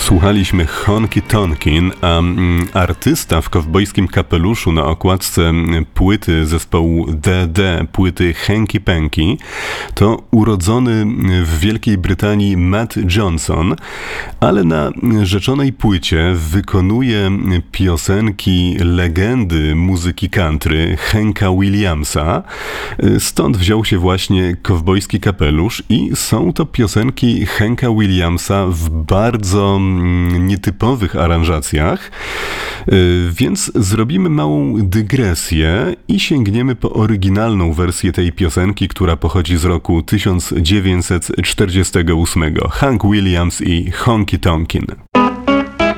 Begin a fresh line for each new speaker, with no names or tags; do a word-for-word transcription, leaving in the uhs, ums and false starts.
Słuchaliśmy Honky Tonkin, a artysta w kowbojskim kapeluszu na okładce płyty zespołu D D, płyty Hanky Panky, to urodzony w Wielkiej Brytanii Matt Johnson, ale na rzeczonej płycie wykonuje piosenki legendy muzyki country Hanka Williamsa. Stąd wziął się właśnie kowbojski kapelusz i są to piosenki Hanka Williamsa w bardzo nietypowych aranżacjach, więc zrobimy małą dygresję i sięgniemy po oryginalną wersję tej piosenki, która pochodzi z roku tysiąc dziewięćset czterdziestego ósmego. Hank Williams i Honky Tonkin.